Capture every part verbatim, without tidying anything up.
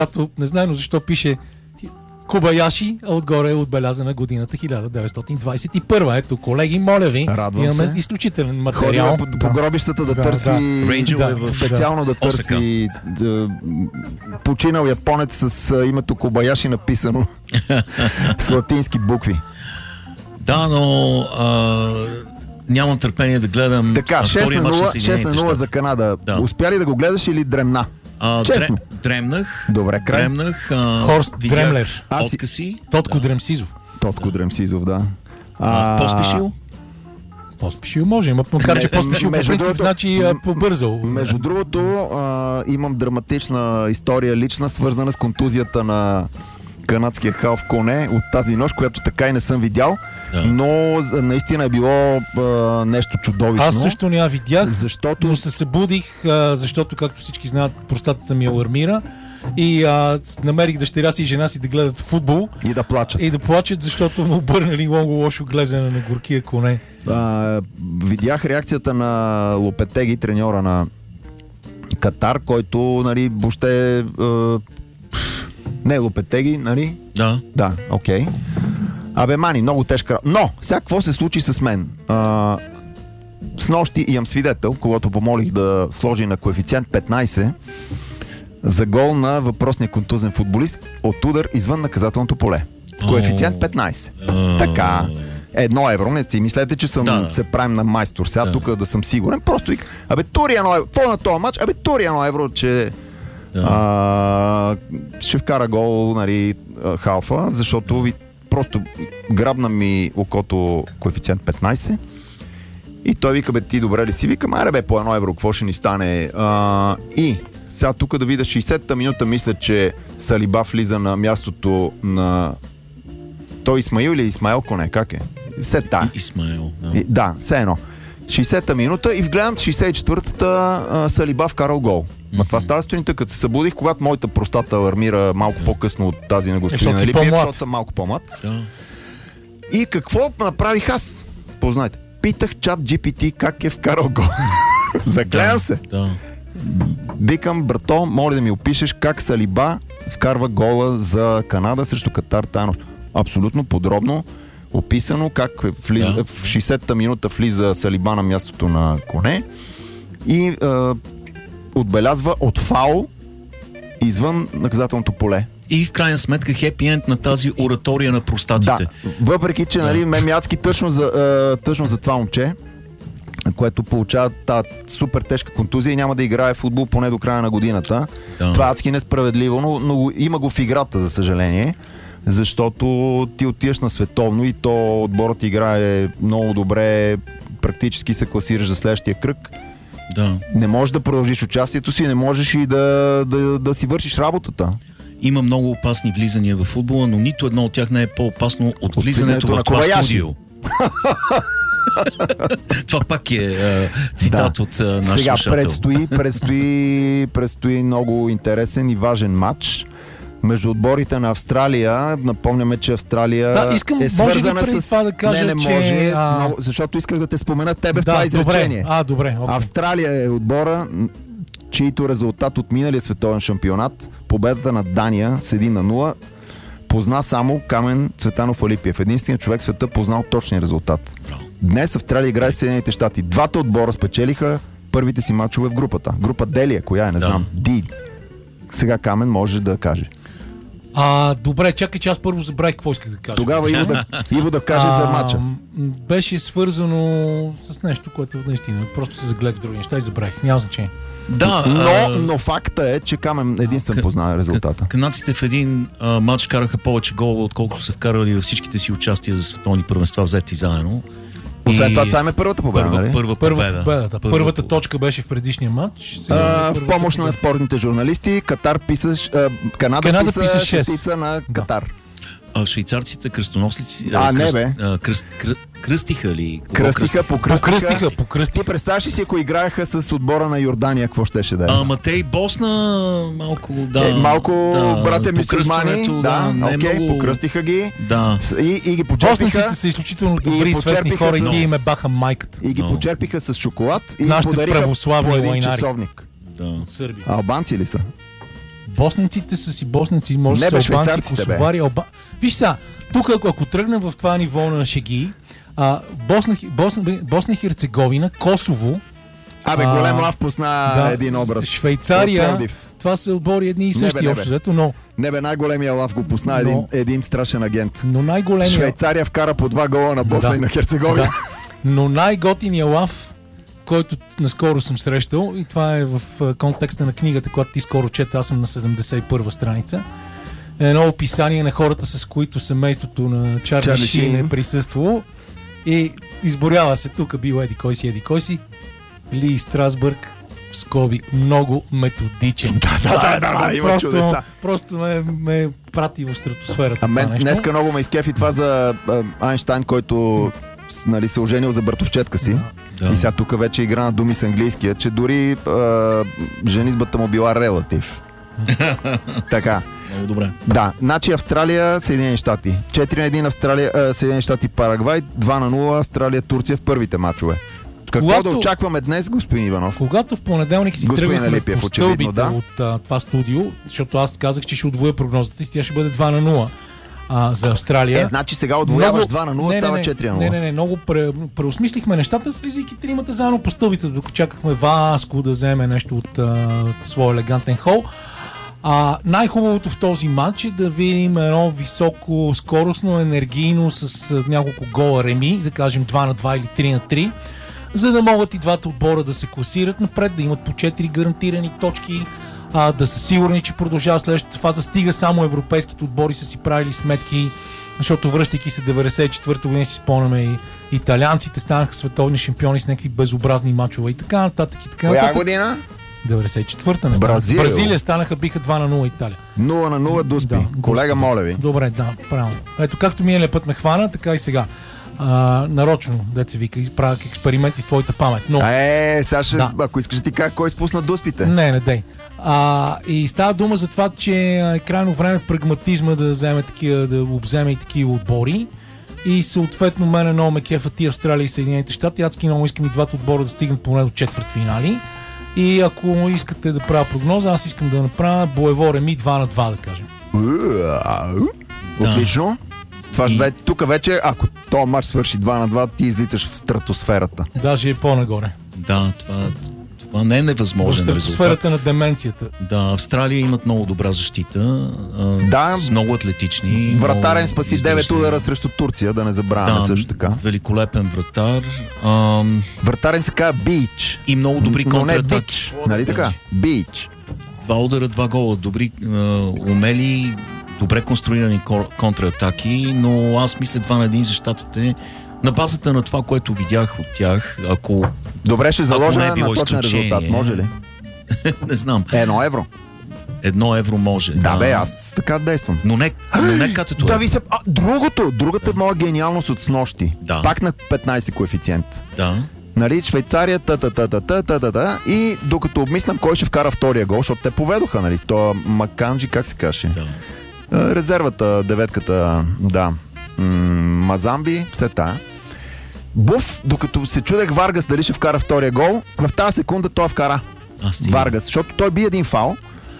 не знам защо пише Кобаяши, а отгоре е отбелязана годината хиляда деветстотин двадесет и първа. Ето, колеги, моля ви, Радвам имаме се. изключителен материал. Ходила по, по гробищата да, Да, търси, да. да, специално да търси да, починал японец с а, името Кобаяши написано с латински букви. Да, но а, нямам търпение да гледам Така, втория мач на Съединените шест на нула за Канада. Да. Успя ли да го гледаш или дремна? А, Честно. Дре, дремнах. Добре, край. Дремнах. А, Хорст видях Дремлер. Аз си- Откъси. Тотко Да. Дремсизов. Тотко Дремсизов, да. А, Поспешил. По-спешил може, макар че по-спешил по Между принцип другото, значи а, побързал. Между другото, а, имам драматична история лична, свързана с контузията на канадския халф коне от тази нощ, която така и не съм видял, Да. но наистина е било а, нещо чудовищно. Аз също не я видях, Защото- но се събудих, а, защото, както всички знаят, простатата ми алармира и а, с- намерих дъщеря си и жена си да гледат футбол И да плачат. и да плачат, защото му обърнали много лошо глезене на горкия коне. А, видях реакцията на Лопетеги, треньора на Катар, който, нали, въобще... А, не Лопетеги, нали? Да. Да, окей. Абе, мани, много тежка. Но, сега какво се случи с мен? А, с нощи имам свидетел, когато помолих да сложи на коефициент петнайсет за гол на въпросния контузен футболист от удар извън наказателното поле. Коефициент петнайсет. А, Така. Едно евро, не си мислете, че съм Да. се правим на майстор сега Да. тук да съм сигурен. Просто и, абе, тури едно евро. Какво на този матч? Абе, тури едно евро, че Да. а, ще вкара гол, нали, а, халфа, защото ви, просто грабна ми окото коефициент петнайсет и той вика, бе, ти добре ли си? Викам, аре бе, по едно евро, какво ще ни стане? А, и сега тук да видя шейсета минута, мисля, че Салиба влиза на мястото на той Исмаил или Исмаил Коне, как е? Сета. И- Исмаил. Да. И- Да, все едно. шейсета минута и вгледам шейсет и четвъртата а, Салиба вкарал гол. Ма това става сутринта, като се събудих, когато моята простата алармира малко по-късно от тази на господин Защото си Алипиев, по-млад. защото съм малко по-млад. Да. И какво направих аз? Познайте. Питах чат джи пи ти как е вкарал гол. Заклевам се. Да. Викам, брато, моля да ми опишеш как Салиба вкарва гола за Канада срещу Катар тази нощ. Абсолютно подробно описано как влиза, Да. в шейсета минута влиза Салиба на мястото на Коне и е, отбелязва от фаул извън наказателното поле. И в крайна сметка хепи енд на тази оратория на простатите. Да, въпреки че, нали, ме мятски тъжно за, е, тъжно за това момче, което получава тази супер тежка контузия и няма да играе футбол поне до края на годината. Да. Това е адски несправедливо, но, но го- има го в играта, за съжаление, защото ти отиваш на световно и то отборът играе много добре, практически се класираш за следващия кръг. Да. Не можеш да продължиш участието си, не можеш и да, да, да си вършиш работата. Има много опасни влизания в футбола, но нито едно от тях не е по-опасно от, От влизането влизането в на това Кобаяши. студио. Това пак е а, цитат Да. от а, наш Сега слушател. предстои, предстои, предстои много интересен и важен матч между отборите на Австралия. Напомняме, че Австралия Да, искам, е може ли свързана преди с... това да кажа, не, не че, може, а- много, защото исках да те спомена тебе в Да, това добре. изречение. А, добре. окей. Австралия е отбора, м, чието резултат от миналия световен шампионат, победата на Дания с един на нула, позна само Камен Цветанов Алипиев. Единственият човек в света познал точния резултат. Браво. Днес Австралия играе с Съединените щати. Двата отбора спечелиха първите си мачове в групата. Група Делия, коя е, не Да. знам. Ди. Сега Камен може да каже. А, добре, чакай, че аз първо забравих какво исках да кажа. Тогава Иво да, Иво да каже за матча. м, Беше свързано с нещо, което наистина просто се загледах в други неща и забравих. Няма значение. Да, Но, а, но факта е, че Камен единствен К- познава резултата. канадците в един а, матч караха повече голове, отколкото са вкарали във всичките си участия за световни първенства, взети заедно. Освен И това, това е първата победа, първа, нали? първа Първа победа. победата. Първа Първата победа. точка беше в предишния матч. сега А, е в първата помощ на победа. спортните журналисти, Катар писа, а, Канада, Канада писа, писа шест. шестица на Катар. А, швейцарците кръстонослици А, не, кръст, бе. а, кръст, кръ, кръстиха ли? Кого Кръстиха, покръстиха. Покръстиха, Ти покръстиха. представяш ли си, ако играеха с отбора на Йордания, какво щеше да е? Ама те и Босна малко, да. Е, малко да, братя мюсюлмани, покръстването, да, не е окей, много- покръстиха ги Да. с- и, и ги почерпиха, Боснаците са изключително и добри и известни почерпиха хора и с- ние им е баха майката. и ги Много. почерпиха с шоколад и ги Нашите подариха православни по един лайнари. часовник. Да. Сърбия. Албанци ли са? Босненците са си босненци, може Не, да бе, са албанци, швейцарците, бе. косовари, алба... Виж сега, тук ако, ако тръгнем в това ниво на шеги, а, Босна, Босна, Босна и Херцеговина, Косово, Абе, А, голем лав пусна да, един образ. Швейцария, от Пловдив. това са отбори едни и Не, същи бе, не, бе. общо взето, но, Не бе, най-големия лав го пусна Но- един, един страшен агент. но най-големия... Швейцария вкара по два гола на Босна Да. и на Херцеговина. Да. Но най-готиния лав, който наскоро съм срещал, и това е в а, контекста на книгата, която ти скоро чета, аз съм на седемдесет и първа страница, е едно описание на хората, с които семейството на Чарли, Чарли Шин Шин е присъствало, и изборява се тук, бил еди кой си, еди кой си, Ли Страсбърг, в скоби, много методичен. Да, да, да, да, Това да, е има просто, чудеса. просто ме, ме прати в стратосферата. А това мен нещо. днеска много ме изкефи това за а, Айнщайн, който с- нали, се оженил за братовчетка си. Да. И сега тук вече игра на думи с английския, че дори а, женитбата му била релатив. Така. Много добре. Да, значи Австралия, Съединени щати. четири на едно Австралия, а, Съединени щати, Парагвай, два на нула Австралия, Турция в първите мачове. Какво Когато- да очакваме днес, господин Иванов? Когато в понеделник си Господин тръгнахме Алипиев, по очевидно, стълбите да. от а, това студио, защото аз казах, че ще удвоя прогнозата си, тя ще бъде два на нула а, за Австралия. Е, значи сега отвояваш два на нула, не, не, става не, четири на нула. Не, не, не, много пре, преосмислихме нещата, слизайки тримата заедно по стълбите, докато чакахме Васко да вземе нещо от, а, от своя елегантен хол. А, най-хубавото в този матч е да видим едно високо скоростно, енергийно, с а, няколко гола реми, да кажем два на два или три на три, за да могат и двата отбора да се класират напред, да имат по четири гарантирани точки, а, да са сигурни, че продължава следващата фаза. Стига само европейските отбори са си правили сметки, защото връщайки се деветдесет и четвърта година си спомняме и италианците станаха световни шампиони с някакви безобразни мачове и така нататък и така Коя нататък. година? деветдесет и четвърта не станаха. Бразилия. Бразилия станаха, биха два на нула Италия. нула на нула Дуспи. Да, Колега, Дуспи. моля ви. Добре, да, правилно. Ето, както миналия път ме хвана, така и сега. А, нарочно, деца вика, правя експерименти с твоята памет. Но... Е, сега ще, Да. ако искаш ти как, кой спусна Дуспите? Не, не дей. А, и става дума за това, че е крайно време прагматизма да вземе такива, да обземе и такива отбори. И съответно мене много ме кефат и Австралия и Съединените щати. Адски много искам и двата отбора да стигнат поне до четвъртфинали. И ако искате да правя прогноза, аз искам да направя боево реми два на два, да кажем. Отлично. Това ще И- бе, тук вече, ако този матч свърши два на два, ти излиташ в стратосферата. Даже е по-нагоре. Да, това, това не е В невъзможен резултат. стратосферата на деменцията. Да, Австралия имат много добра защита, а, Да. с много атлетични. Вратарен много спаси издържани. девет удара срещу Турция, да не забравяме Да, също така. великолепен вратар. Ам, Вратарен се казва Бич. и много добри Но не контратаки. Бич. Нали така? Бич. Два удара, два гола. Добри, а, умели, добре конструирани ко- контратаки, но аз мисля два на един за щатите. На базата на това, което видях от тях, ако Добре, ще Ако не заложа е било на точен изключение. резултат. Може ли? не знам, Едно евро. едно евро може. Да, бе, аз така действам. Но не, но не катето Да е. ви се... А, другото, другата моя гениалност от снощи. Да. Пак на петнайсет коефициент. Да. Нали, Швейцария, та та та та та та та та и докато обмислям кой ще вкара втория гол, защото те поведоха, нали, то Маканджи, как се каже? Да. А, резервата, деветката, да, М- Мазамби, все тая. Буф, докато се чудех Варгас дали ще вкара втория гол, в тази секунда той вкара Аз стига. Варгас, защото той би един фал.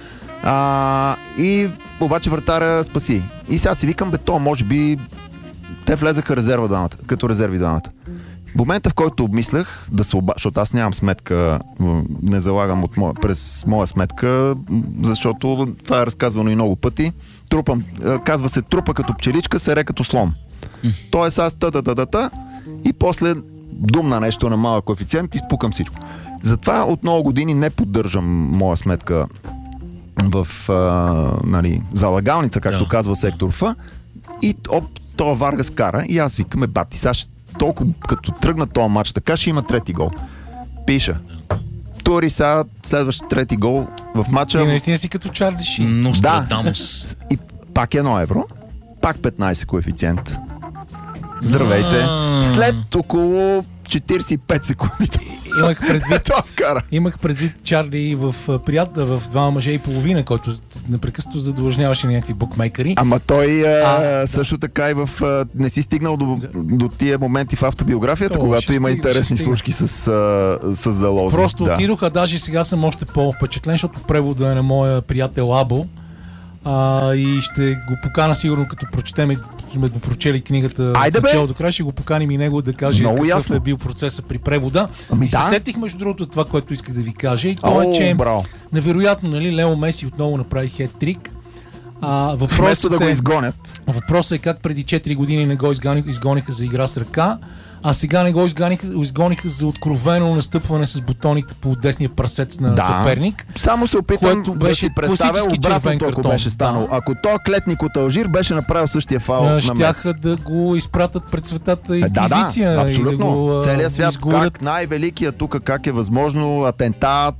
А, и обаче вратаря спаси. И сега си викам, бе, то може би те влезаха резерва двамата, като резерви двамата. В момента, в който обмислях да се оба... защото аз нямам сметка, м, не залагам от моя, през моя сметка, м, защото това е разказвано и много пъти. Трупам, е, казва се трупа като пчеличка, сере като слон. Тоест аз та-та-та-та-та и после думна нещо на малък коефициент и спукам всичко. Затова от много години не поддържам моя сметка в а, нали, залагалница, както Да. казва сектор Ф. И оп, това Варгас кара и аз викаме, бати, сега ще- толкова като тръгна този матч, така ще има трети гол. Пиша. Тури сега следващ трети гол в Ти матча. наистина си като Чарли Шин. Нострадамус. И пак едно евро, пак петнайсет коефициент. Здравейте. А. След около четирийсет и пет секунди. имах предвид, Това вкара. имах предвид Чарли в приятел в Два мъже и половина, който непрекъснато задлъжняваше някакви букмейкъри. Ама той а, А, също така и в... А, не си стигнал до, до тия моменти в автобиографията, То, когато ще има стига, интересни ще стига. случки с, а, с залози. Просто да. отидох, а даже сега съм още по-впечатлен, защото превода е на моя приятел Або. А, и ще го покана сигурно, като прочетем, сме го прочели книгата Айде, от бе! начало до края, ще го поканим и него да каже Много какъв ясно. е бил процесът при превода. Ами и да. се сетих, между другото, това, което исках да ви кажа. И то е, О, че браво. невероятно, нали, Лео Меси отново направи хет-трик. А, Вместо въпросът, да го е, изгонят. въпросът е как преди четири години не го изгониха, изгониха за игра с ръка, а сега не го изгониха, изгониха за откровено настъпване с бутоните по десния прасец на Да. съперник. Само се опитам Което да беше си представя класически обратното, червен ако картон. беше станало. Да. Ако то клетник от Алжир беше направил същия фал А, на Меси. щяха да го изпратят пред светата Е, да, да, инквизиция и да абсолютно. го а, Целият свят, изгорят. как най-великият тук, как е възможно, атентат,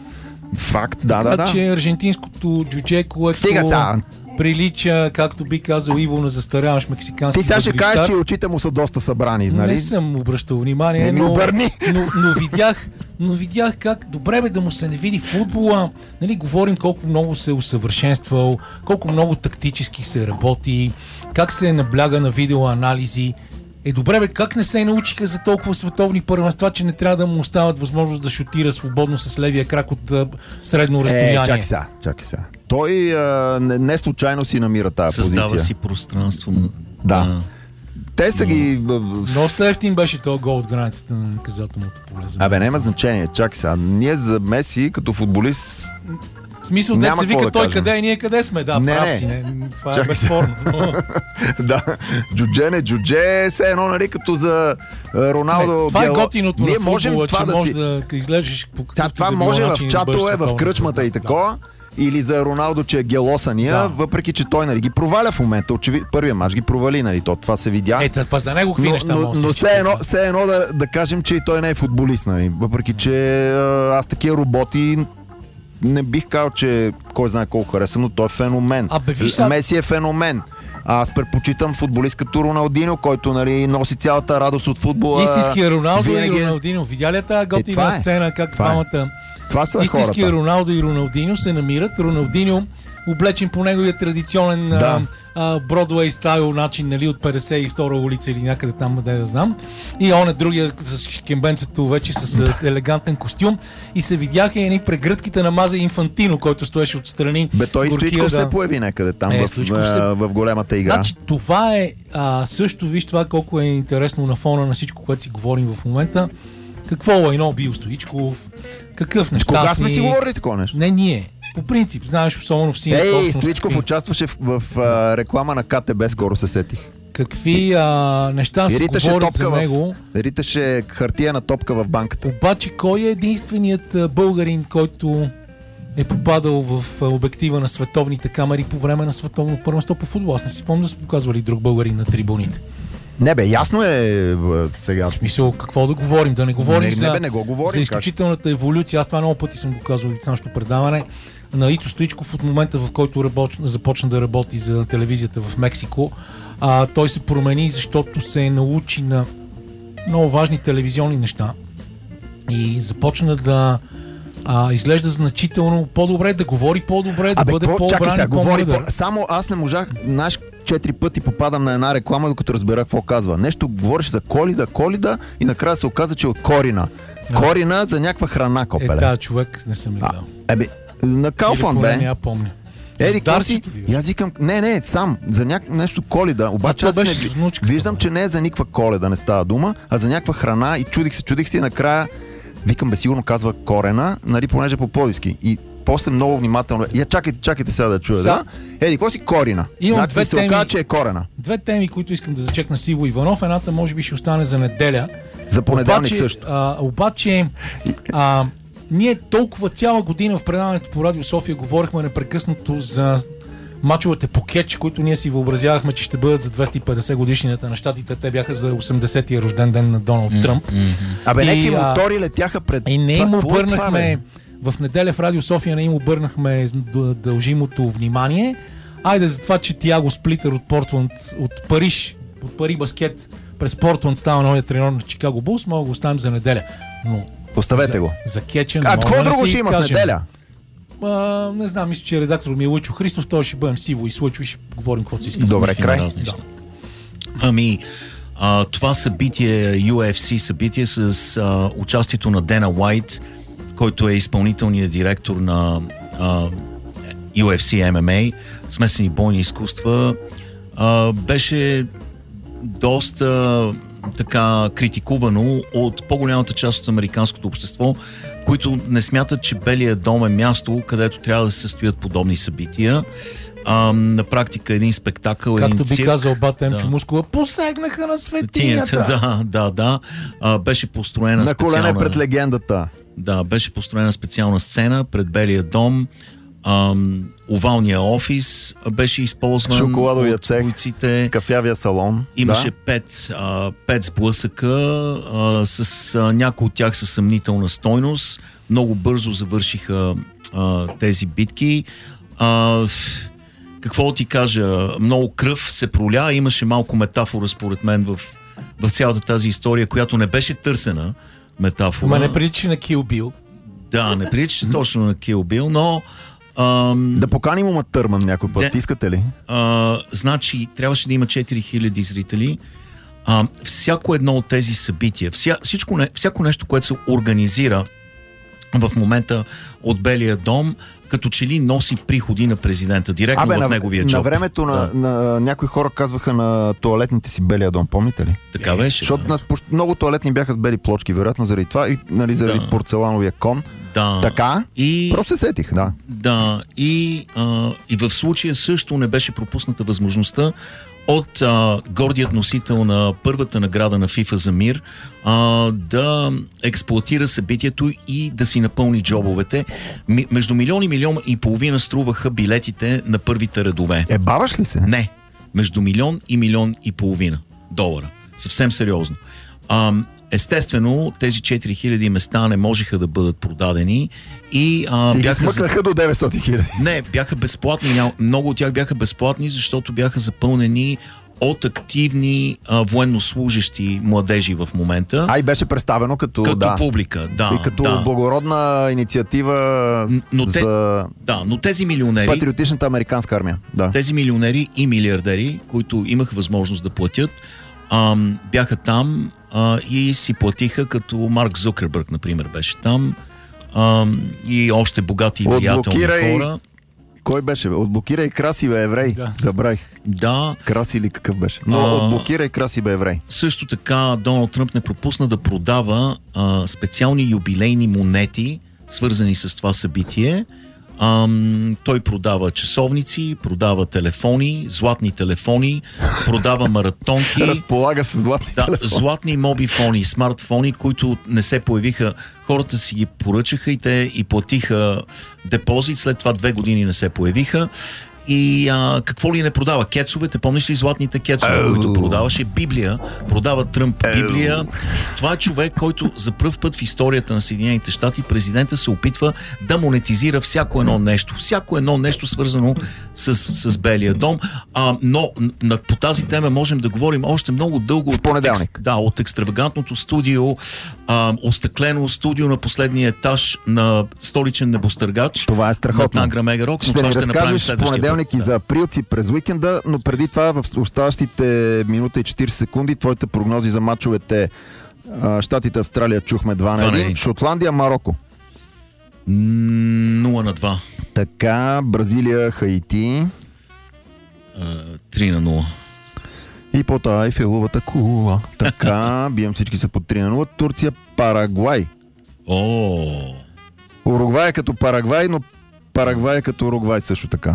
факт, да, да, Така да. че аржентинското джудже, което Стига сега. прилича, както би казал Иво, на застаряващ мексикански Ти сега ще бъгрищар. кажеш, че очите му са доста събрани, нали? Не съм обръщал внимание, Не ми но, обърни. но, но, видях, но видях как добре бе да му се не види футбола. Нали, говорим колко много се е усъвършенствал, колко много тактически се работи, как се набляга на видеоанализи. Е, добре бе, как не се научиха за толкова световни първенства, че не трябва да му остават възможност да шутира свободно с левия крак от а, средно разстояние? Е, чакай сега, чакай сега. Той а, не, не случайно си намира тази Създава позиция. си пространство. Да. А, Те са ги... Доста ефтин беше този гол от границата на наказателното поле. за мен. Абе, няма значение. Чакай сега. Ние за Меси, като футболист... В смисъл, де Няма се какво вика да той кажем. къде е, ние къде сме. Да, Не, прав не. си. Не, това Чакай е безспорно. Но... да, джудже не джудже, все едно, нали, като за а, Роналдо... Не, това е Гело- готиното Ние на футбола, можем това че да може си... да излезеш по Тя, какъвто това да било може в начин да бъдеш чатове, в световна кръчмата и звезда. такова. Или за Роналдо, че е гелосания, Да. въпреки че той, нали, ги проваля в момента. Очевидно, първия мач ги провали, нали, то, това се видя. Да. Ето, па за него какви но, неща но, могат да но се все случат. едно, все едно да, да кажем, че и той не е футболист, нали? Въпреки че а, аз такива роботи не бих казал, че кой знае колко харесвам, но той е феномен. А, бе, виж сега- Меси е феномен. Аз предпочитам футболист като Роналдино, който, нали, носи цялата радост от футбола. Истинския Роналдо Винаги и е- Роналдино. Видя ли тази това готина е. сцена, как Това е. двамата Това са истинския хората. Роналдо и Роналдино се намират. Роналдино облечен по неговия традиционен Да. а, а, Бродуей стайл начин, нали, от петдесет и втора улица или някъде там, да да знам. И он е другия с кембенцето вече с а, елегантен костюм. И се видяха едни прегръдките на Маза Инфантино, който стоеше отстрани. Бе, той и горкия Стоичков да- се появи някъде там Е, в, Стоичков в, се- в големата игра. Значи това е а, също, виж това колко е интересно на фона на всичко, което си говорим в момента. Какво е едно бил Стоичков, какъв нещастник. Кога сме си говорили такова нещо? Не ние. По принцип, знаеш, особено в синята Ей, общност, Стоичков какви, участваше в, в, а, реклама на КТБ, скоро се сетих. какви а, неща И се риташе говорят за топка в, него. риташе хартиена топка в банката. Обаче кой е единственият а, българин, който е попадал в а, обектива на световните камери по време на световно първенство по футбол? Аз не си спомням да са показвали друг българин на трибуните. Не бе, ясно е б, сега. Мисъл, какво да говорим? Да не говорим Не, не, за, бе, не го говорим, за изключителната еволюция. Аз това много пъти съм го казвал и в нашото предаване. На Ицо Стоичков от момента, в който работ... започна да работи за телевизията в Мексико, а, той се промени, защото се научи на много важни телевизионни неща и започна да а, изглежда значително по-добре, да говори по-добре, да Абе, бъде какво? Чакай по-обран сега, и говори по-мъдър. по... Само аз не можах, знаеш, четири пъти попадам на една реклама, докато разбера какво казва. Нещо говориш за колида, колида и накрая се оказа, че е от корина. Да. Корина за някаква храна, Е, копеле. тази човек не съм А, гледал. ебе, на Калфан, Или поне не бе. я помня. Еди, С какво си? дарчето ли, бе? И аз викам, не, не, сам, за няк... нещо коледа. Обаче то аз не... беше с внучката, виждам, бе. че не е за никаква коледа, не става дума, а за някаква храна и чудих се, чудих се и накрая викам, бе, сигурно казва корена, нали, понеже по пловдивски. И после много внимателно. Я чакайте, чакайте сега да чуя, Сега- да? Еди, какво си корина? Имам Значи две се теми. оказа, че е корена. Две теми, които искам да зачекна с Иво Иванов. Едната може би ще остане за неделя. За понеделник обаче, също. А, обаче, а, ние толкова цяла година в предаването по Радио София говорихме непрекъснато за мачовете по кетч, които ние си въобразявахме, че ще бъдат за двеста и петдесет годишнината на щатите. Те бяха за осемдесетия рожден ден на Доналд Тръмп. Абе, И, някакви а, мотори летяха пред... И не им Това- какво е това, обърнахме, бе? в неделя в Радио София не им обърнахме д- дължимото внимание. Айде за това, че Тиаго Сплитър от Портланд, от Париж, от Пари Баскет през Портланд става новия треньор на Чикаго Булс, мога да го оставим за неделя. Но Поставете за, го. За кетча А, не какво мога да друго си ще има в кажем. неделя? А, не знам, мисля, че редактор ми е Лъчо Христов, той ще бъдем Сиво и Слъчо и ще говорим какво си искаме. Добре, Наистина край. разни неща. Ами, а, това събитие, Ю Еф Си събитие с а, участието на Дена Уайт, който е изпълнителният директор на а, Ю Еф Си Ем Ем Ей, смесени бойни изкуства, а, беше доста така критикувано от по-голямата част от американското общество, които не смятат, че Белия дом е място, където трябва да се състоят подобни събития. А, на практика един спектакъл, Както един би цирк, казал бат Емчо да. Мускула, посегнаха на светинята. Да, да, да. А, беше построена На колене специална... пред легендата. Да, беше построена специална сцена пред Белия дом. Ам, овалния офис беше използван Шоколадовия от цех, бойците. кафявия салон. Имаше Да. пет, а, пет сблъсъка, а, с а, някои от тях със съмнителна стойност. Много бързо завършиха а, тези битки. А, какво ти кажа? Много кръв се проля. Имаше малко метафора, според мен, в, в цялата тази история, която не беше търсена метафора. Ма не прилича на Kill Bill. Да, не прилича точно на Kill Bill, но ам, Да поканим Ума Търман някой път, Де- искате ли? а, значи трябваше да има четири хиляди зрители. А, всяко едно от тези събития, вся, всичко, не, всяко нещо, което се организира в момента от Белия дом, като че ли носи приходи на президента, директно Абе, в на, неговия на джоб. времето на, Да. на някои хора казваха на туалетните си Белия дом, помните ли? Така беше. Защото да. на, почти- много туалетни бяха с бели плочки, вероятно заради това и нали, заради Да. порцелановия кон. Да. Така? И... Просто се сетих, да. Да, и, а, и в случая също не беше пропусната възможността от а, гордият носител на първата награда на FIFA за мир а, да експлоатира събитието и да си напълни джобовете. Ми, между милион и милион и половина струваха билетите на първите редове. Е, баваш ли се? Не, между милион и милион и половина долара. Съвсем сериозно. А, естествено, тези четири хиляди места не можеха да бъдат продадени и а, И ги бяха... за- смъкнаха до деветстотин хиляди. Не, бяха безплатни. Ня- Много от тях бяха безплатни, защото бяха запълнени от активни а, военнослужещи младежи в момента. А и беше представено като, като да, публика, да. и като да. благородна инициатива Но те- за Да, но тези милионери, патриотичната американска армия. Да. тези милионери и милиардери, които имаха възможност да платят, ам, бяха там а, и си платиха, като Марк Зукербърг, например, беше там, ам, и още богати и влиятелни Отблокирай- хора. Кой беше? Бе? Отблокирай краси, бе, еврей. Да. Забравих. Да, Краси или какъв беше? Но А. отблокирай краси, бе, еврей. също така Доналд Тръмп не пропусна да продава а, специални юбилейни монети, свързани с това събитие. Ам, той продава часовници, продава телефони, златни телефони, продава маратонки. Разполага с златни Да, телефони. златни мобифони, смартфони, които не се появиха. Хората си ги поръчаха и те и платиха депозит, след това две години не се появиха. И а, какво ли не продава? Кецовете, помниш ли златните кецове, Ау. които продаваше? Библия, продава Тръмп Библия. Това е човек, който за пръв път в историята на Съединените щати президента се опитва да монетизира всяко едно нещо. Всяко едно нещо свързано с, с Белия дом. А, но на, по тази тема можем да говорим още много дълго. В понеделник. Екс- Да, от екстравагантното студио, а, остъклено студио на последния етаж на столичен небостъргач. Това е страхотно. На Тангра Мега Рок, но Ще това ни ще направим разкажеш в следващия понеделник път. и Да. за априлци през уикенда, но преди това в оставащите минута и четирийсет секунди твоите прогнози за мачовете а, Щатите, Австралия чухме два на Два на един, един. Шотландия, Мароко. М, нула на два. Така, Бразилия, Хаити А, три на нула. и по Айфеловата кула. Така, бием всички са по три на нула. Турция, Парагвай. О, Уругвай е като Парагвай, но Парагвай е като Уругвай също така.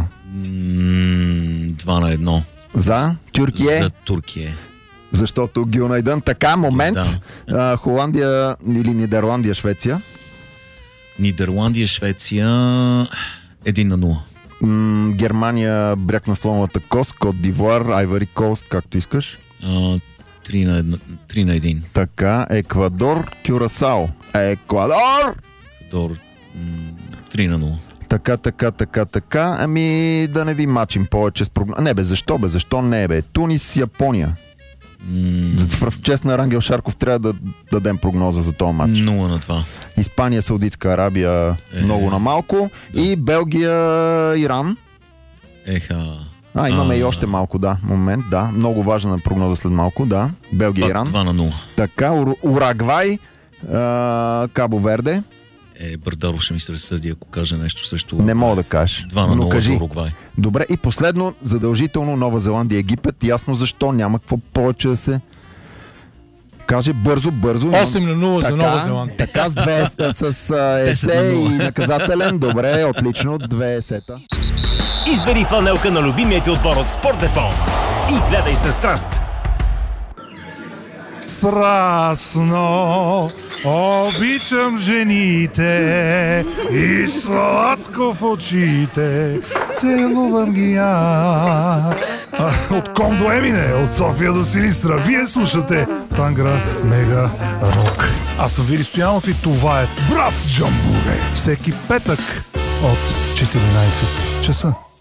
м, два на едно. За Тюркия, За Туркия. защото Гюнайдън. Така, момент. Да. А, Холандия или Нидерландия, Швеция. Нидерландия, Швеция, един на нула. М, Германия, бряг на слоновата кост, Кот Дивуар, Айвари Кост, както искаш. А, три на едно- три на един. Така, Еквадор, Кюрасао. Еквадор! Дор, м, три на нула. Така, така, така, така. Ами да не ви мачим повече с прогноз. Не бе, защо бе? Защо не бе? Тунис, Япония. В, в чест на Рангел Шарков трябва да дадем прогноза за този матч. нула на два. Испания, Саудитска Арабия Е, много на малко. да. И Белгия, Иран. Еха. А, имаме А, и още малко, да. Момент, да. Много важна прогноза след малко, да. Белгия, Пак Иран. два на нула. Така, Ур- Урагвай, а, Кабо Верде. Е, Бърдаров ще ми се разсърди, ако каже нещо срещу... Не мога да кажеш. два на Но нула за кажи. Уругвай. Добре, и последно, задължително Нова Зеландия, Египет. Ясно защо, няма какво повече да се каже. Бързо, бързо. осем на нула за Нова Зеландия. Така, с две с, с а, есе и наказателен. Добре, отлично. Две есета. Избери фланелка на любимия ти отбор от Спортдепо и гледай със страст. Страстно обичам жените и сладко в очите целувам ги аз. А, от Ком до Емине, от София до Силистра, вие слушате Тангра Мега Рок. Аз съм Вили Стоянов и това е Брас Джамбуре. Всеки петък от четиринайсет часа.